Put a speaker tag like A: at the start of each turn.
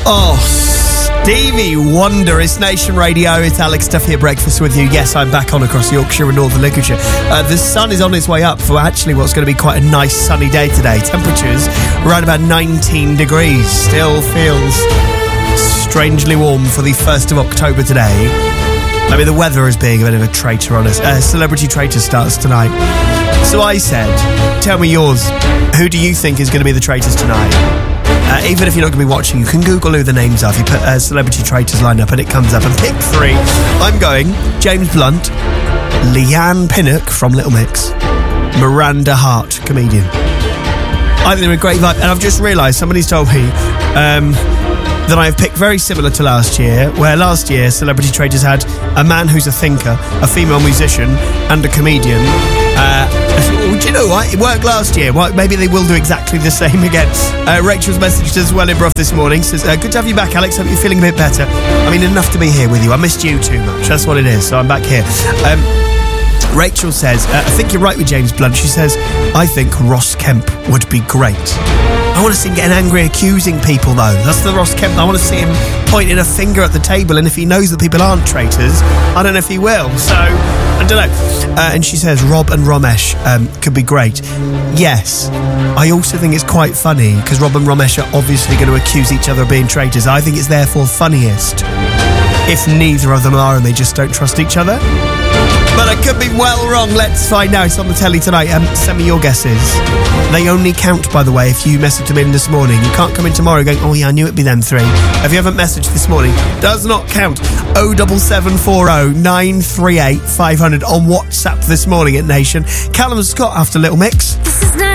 A: Oh, Stevie Wonder. It's Nation Radio. It's Alex Duffy at breakfast with you. Yes, I'm back on across Yorkshire and Northern Lincolnshire. The sun is on its way up for actually what's going to be quite a nice sunny day today. Temperatures around about 19 degrees. Still feels strangely warm for the 1st of October today. I mean, the weather is being a bit of a traitor on us. Celebrity Traitor starts tonight. So I said, tell me yours. Who do you think is going to be the traitors tonight? Even if you're not going to be watching, you can Google who the names are. If you put Celebrity Traitors line up and it comes up, and pick 3. I'm going James Blunt, Leanne Pinnock from Little Mix, Miranda Hart, comedian. I think they're a great vibe, and I've just realised somebody's told me that I have picked very similar to last year, where last year Celebrity Traitors had a man who's a thinker, a female musician, and a comedian. Do you know what? It worked last year. Well, maybe they will do exactly the same again. Rachel's messaged as well in Brough this morning. Says, good to have you back, Alex. Hope you're feeling a bit better. I mean, enough to be here with you. I missed you too much. That's what it is. So I'm back here. Rachel says, I think you're right with James Blunt. She says, I think Ross Kemp would be great. I want to see him getting angry, accusing people, though. That's the Ross Kemp. I want to see him pointing a finger at the table, and if he knows that people aren't traitors, I don't know if he will. So, I don't know. And she says, Rob and Romesh could be great. Yes. I also think it's quite funny, because Rob and Romesh are obviously going to accuse each other of being traitors. I think it's therefore funniest if neither of them are and they just don't trust each other. But I could be well wrong. Let's find out. It's on the telly tonight. Send me your guesses. They only count, by the way, if you message them in this morning. You can't come in tomorrow going, oh yeah, I knew it'd be them 3. If you haven't messaged this morning, does not count. 07740 938 500 on WhatsApp this morning at Nation. Callum Scott after Little Mix.